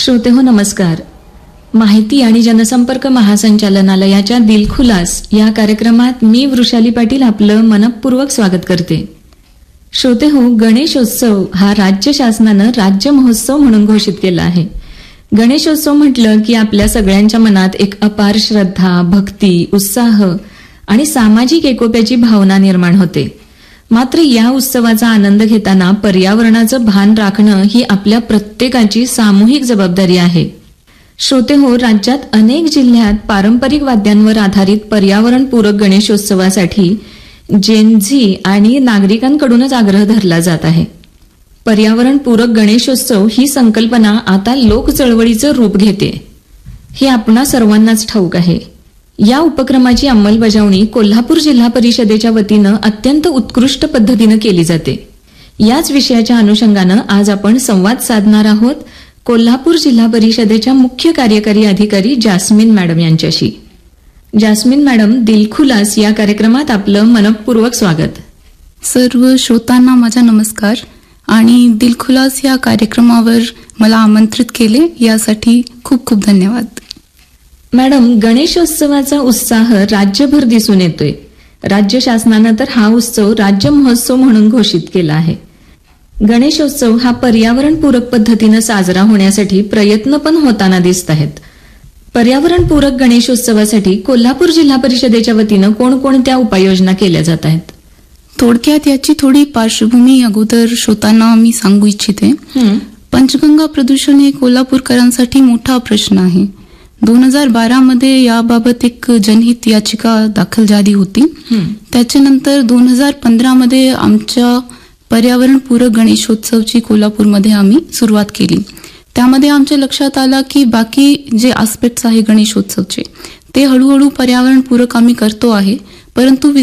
श्रोतेहो नमस्कार. माहिती आणि जनसंपर्क महासंचालनालयाच्या दिलखुलास या कार्यक्रमात मी वृषाली पाटील आपलं मनपूर्वक स्वागत करते. श्रोतेहो, गणेशोत्सव हा राज्य शासनानं राज्य महोत्सव म्हणून घोषित केला आहे. गणेशोत्सव म्हटलं की आपल्या सगळ्यांच्या मनात एक अपार श्रद्धा, भक्ती, उत्साह आणि सामाजिक एकोप्याची भावना निर्माण होते. मात्र या उत्सवाचा आनंद घेताना पर्यावरणाचं भान राखणं ही आपल्या प्रत्येकाची सामूहिक जबाबदारी आहे. श्रोतेहो, राज्यात अनेक जिल्ह्यात पारंपरिक वाद्यांवर आधारित पर्यावरणपूरक गणेशोत्सवासाठी जेनझी आणि नागरिकांकडूनच आग्रह धरला जात आहे. पर्यावरणपूरक गणेशोत्सव ही संकल्पना आता लोक चळवळीचं रूप घेते हे आपणा सर्वांनाच ठाऊक आहे. या उपक्रमाची अंमलबजावणी कोल्हापूर जिल्हा परिषदेच्या वतीनं अत्यंत उत्कृष्ट पद्धतीनं केली जाते. याच विषयाच्या अनुषंगानं आज आपण संवाद साधणार आहोत कोल्हापूर जिल्हा परिषदेच्या मुख्य कार्यकारी अधिकारी जास्मिन मॅडम यांच्याशी. जास्मिन मॅडम, दिलखुलास या कार्यक्रमात आपलं मनपूर्वक स्वागत. सर्व श्रोतांना माझा नमस्कार आणि दिलखुलास या कार्यक्रमावर मला आमंत्रित केले यासाठी खूप खूप धन्यवाद. मॅडम, गणेशोत्सवाचा उत्साह राज्यभर दिसून येतोय. राज्य शासनानं तर हा उत्सव राज्य महोत्सव म्हणून घोषित केला आहे. गणेशोत्सव हा पर्यावरणपूरक पद्धतीनं साजरा होण्यासाठी प्रयत्न पण होताना दिसत आहेत. पर्यावरणपूरक गणेशोत्सवासाठी कोल्हापूर जिल्हा परिषदेच्या वतीनं कोणकोणत्या उपाययोजना केल्या जात आहेत? थोडक्यात याची थोडी पार्श्वभूमी अगोदर श्रोतांना मी सांगू इच्छिते. पंचगंगा प्रदूषण हे कोल्हापूरकरांसाठी मोठा प्रश्न आहे. 2012 मध्ये याबाबत एक जनहित याचिका दाखल झाली होती. त्याच्यानंतर 2015 मध्ये आमच्या पर्यावरणपूरक गणेशोत्सवची कोल्हापूरमध्ये आम्ही सुरुवात केली. त्यामध्ये आमच्या लक्षात आलं की बाकी जे आस्पेक्ट्स आहे गणेशोत्सवचे ते हळूहळू पर्यावरणपूरक आम्ही करतो आहे, परंतु